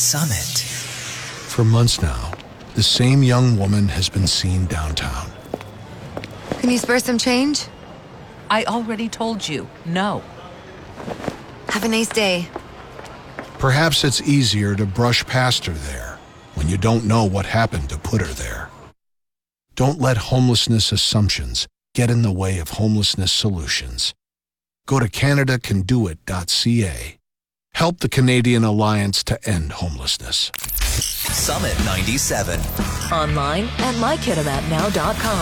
Summit. For months now, the same young woman has been seen downtown. Can you spare some change? I already told you, no. Have a nice day. Perhaps it's easier to brush past her there when you don't know what happened to put her there. Don't let homelessness assumptions get in the way of homelessness solutions. Go to CanadaCanDoIt.ca. Help the Canadian Alliance to End Homelessness. Summit 97. Online at MyKitamatNow.com.